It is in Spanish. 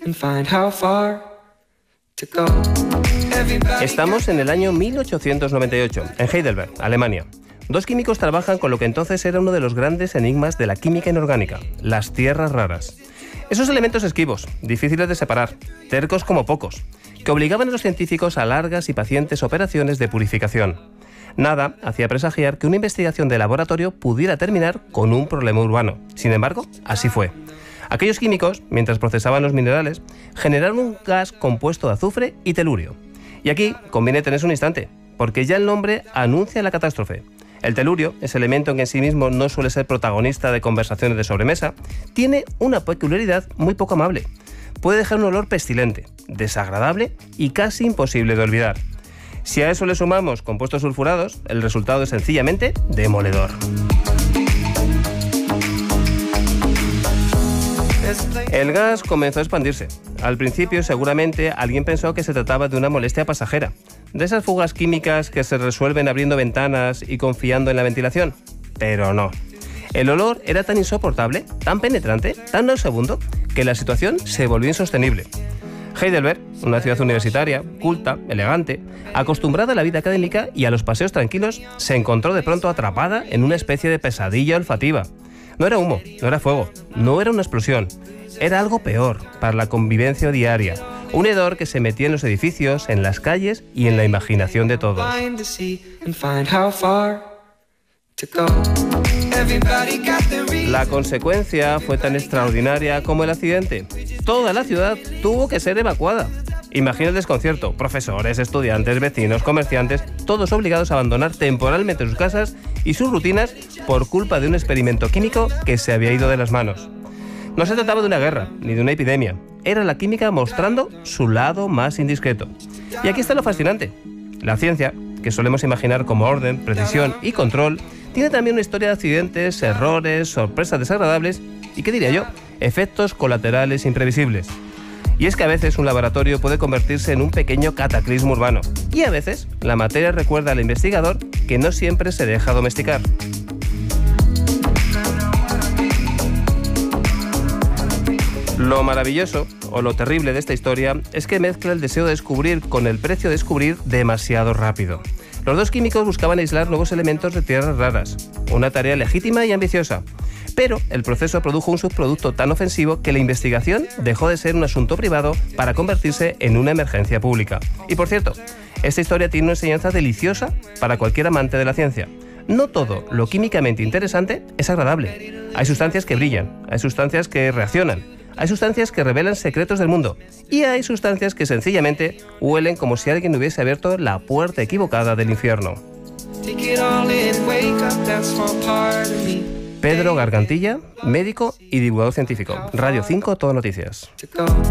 Estamos en el año 1898, en Heidelberg, Alemania. Dos químicos trabajan con lo que entonces era uno de los grandes enigmas de la química inorgánica, las tierras raras. Esos elementos esquivos, difíciles de separar, tercos como pocos, que obligaban a los científicos a largas y pacientes operaciones de purificación. Nada hacía presagiar que una investigación de laboratorio pudiera terminar con un problema urbano. Sin embargo, así fue. Aquellos químicos, mientras procesaban los minerales, generaron un gas compuesto de azufre y telurio. Y aquí conviene tenerse un instante, porque ya el nombre anuncia la catástrofe. El telurio, ese elemento que en sí mismo no suele ser protagonista de conversaciones de sobremesa, tiene una peculiaridad muy poco amable. Puede dejar un olor pestilente, desagradable y casi imposible de olvidar. Si a eso le sumamos compuestos sulfurados, el resultado es sencillamente demoledor. El gas comenzó a expandirse. Al principio, seguramente, alguien pensó que se trataba de una molestia pasajera, de esas fugas químicas que se resuelven abriendo ventanas y confiando en la ventilación. Pero no. El olor era tan insoportable, tan penetrante, tan nauseabundo, que la situación se volvió insostenible. Heidelberg, una ciudad universitaria, culta, elegante, acostumbrada a la vida académica y a los paseos tranquilos, se encontró de pronto atrapada en una especie de pesadilla olfativa. No era humo, no era fuego, no era una explosión. Era algo peor para la convivencia diaria. Un hedor que se metía en los edificios, en las calles y en la imaginación de todos. La consecuencia fue tan extraordinaria como el accidente. Toda la ciudad tuvo que ser evacuada. Imagina el desconcierto. Profesores, estudiantes, vecinos, comerciantes, todos obligados a abandonar temporalmente sus casas y sus rutinas por culpa de un experimento químico que se había ido de las manos. No se trataba de una guerra, ni de una epidemia. Era la química mostrando su lado más indiscreto. Y aquí está lo fascinante. La ciencia, que solemos imaginar como orden, precisión y control, tiene también una historia de accidentes, errores, sorpresas desagradables y, ¿qué diría yo?, efectos colaterales imprevisibles. Y es que a veces un laboratorio puede convertirse en un pequeño cataclismo urbano. Y a veces la materia recuerda al investigador que no siempre se deja domesticar. Lo maravilloso, o lo terrible de esta historia, es que mezcla el deseo de descubrir con el precio de descubrir demasiado rápido. Los dos químicos buscaban aislar nuevos elementos de tierras raras, una tarea legítima y ambiciosa. Pero el proceso produjo un subproducto tan ofensivo que la investigación dejó de ser un asunto privado para convertirse en una emergencia pública. Y por cierto, esta historia tiene una enseñanza deliciosa para cualquier amante de la ciencia. No todo lo químicamente interesante es agradable. Hay sustancias que brillan, hay sustancias que reaccionan, hay sustancias que revelan secretos del mundo y hay sustancias que sencillamente huelen como si alguien hubiese abierto la puerta equivocada del infierno. Pedro Gargantilla, médico y divulgador científico. Radio 5, Todo Noticias.